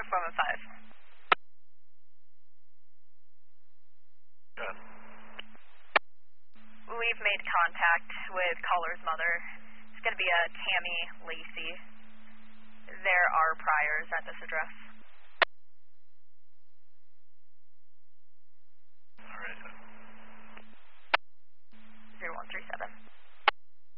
Uniform 5. Good. We've made contact with caller's mother. It's going to be a Tammy Lacey. There are priors at this address.